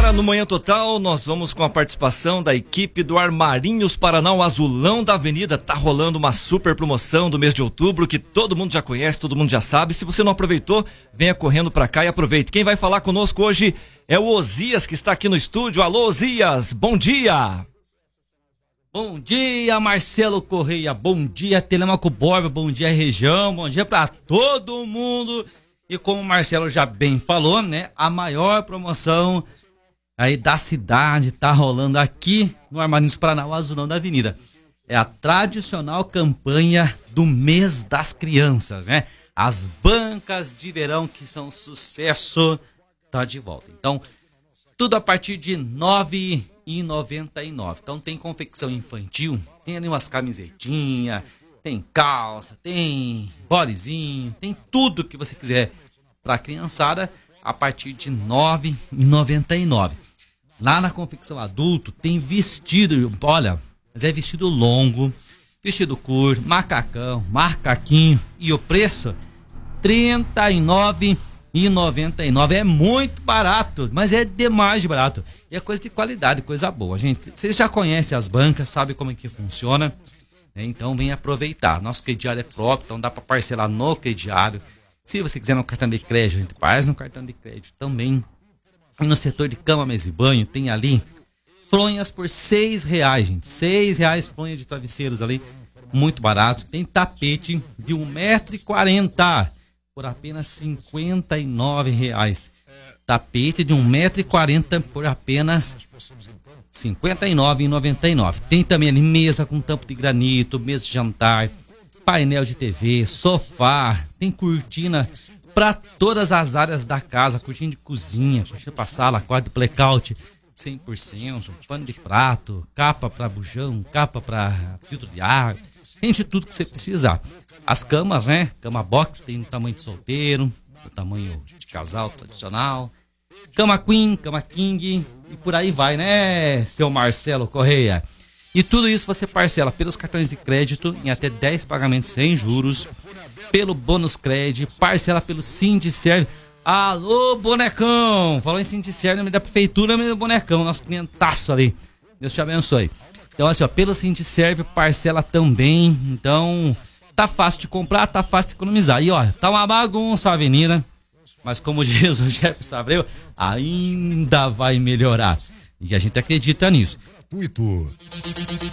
Agora no Manhã Total nós vamos com a participação da equipe do Armarinhos Paraná, o Azulão da Avenida. Tá rolando uma super promoção do mês de outubro que todo mundo já conhece, todo mundo já sabe. Se você não aproveitou, venha correndo pra cá e aproveite. Quem vai falar conosco hoje é o Osias, que está aqui no estúdio. Alô, Osias, bom dia! Bom dia, Marcelo Correia, bom dia, Telemaco Borba, bom dia, região, bom dia pra todo mundo. E como o Marcelo já bem falou, né, a maior promoção aí da cidade tá rolando aqui no Armarinhos Paraná, o Azulão da Avenida. É a tradicional campanha do mês das crianças, né? As bancas de verão que são um sucesso, tá de volta. Então, tudo a partir de R$ 9,99. Então tem confecção infantil, tem ali umas camisetinhas, tem calça, tem bodyzinho, tem tudo que você quiser para a criançada a partir de R$ 9,99. Lá na confecção adulto tem vestido, olha, mas é vestido longo, vestido curto, macacão, macaquinho e o preço R$ 39,99. É muito barato, mas é demais de barato. E é coisa de qualidade, coisa boa, gente. Vocês já conhecem as bancas, sabem como é que funciona, né? Então vem aproveitar. Nosso crediário é próprio, então dá para parcelar no crediário. Se você quiser no cartão de crédito, a gente faz no cartão de crédito também. E no setor de cama, mesa e banho, tem ali fronhas por R$6, gente. R$6 fronha de travesseiros ali, muito barato. Tem tapete de 1,40 m por apenas R$ 59,00. Tapete de 1,40 m por apenas R$ 59,99. Tem também ali mesa com tampo de granito, mesa de jantar, painel de TV, sofá, tem cortina para todas as áreas da casa, cortina de cozinha, cortina para sala, quarto de blackout 100%, pano de prato, capa para bujão, capa para filtro de ar, tem de tudo que você precisar. As camas, né? Cama box tem no tamanho de solteiro, no tamanho de casal tradicional, cama queen, cama king e por aí vai, né, seu Marcelo Correia? E tudo isso você parcela pelos cartões de crédito em até 10 pagamentos sem juros, pelo bônus crédito, parcela pelo Sindicerv. Alô, bonecão! Falou em Sindicerv, nome da prefeitura, meu bonecão, nosso clientaço ali. Deus te abençoe. Então, assim, ó, pelo Sindicerv, parcela também. Então, tá fácil de comprar, tá fácil de economizar. E, ó, tá uma bagunça a avenida, mas como diz o Jefferson Abreu, ainda vai melhorar. E a gente acredita nisso.